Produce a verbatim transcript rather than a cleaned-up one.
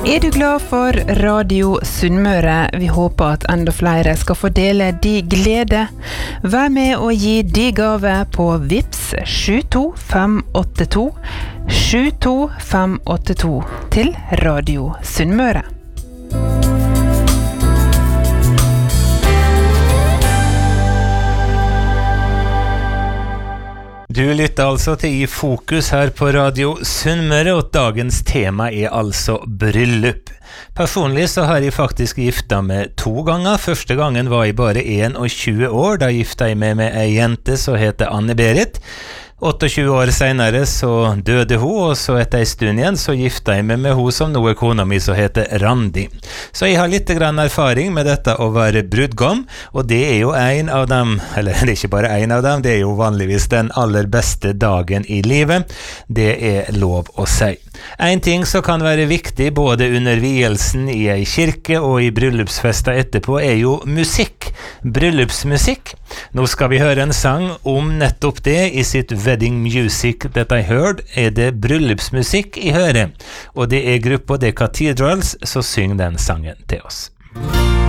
Er du glad for Radio Sunnmøre? Vi håper at enda flere skal få dele de glede. Vær med og gi de gave på Vips sju to fem åtte to sju to fem åtte to til Radio Sunnmøre. Du lytter altså til I Fokus her på Radio Sunnmøre, og dagens tema er altså bryllup. Personlig så har jeg faktisk gifta meg to ganger. Første gangen var jeg bare tjueen år, da gifta jeg meg med ei jente som heter Anne-Berit. tjueåtte år senere så døde hun, og så etter en stund igjen så gifta jeg meg med hun som nå er kona mi som heter Randi. Så jeg har litt grann erfaring med dette å være brudgom, og det er jo en av dem, eller det er ikke bare en av dem, det er jo vanligvis den aller beste dagen I livet. Det er lov å si. En ting som kan være viktig både under vielsen I ei kirke og I bryllupsfesta etterpå er jo musikk, bryllupsmusikk. Nå skal vi høre en sang om nettopp det I sitt Wedding Music That I Heard er det bryllupsmusikk I hører, og det er gruppa The Cathedrals som synger den sangen til oss.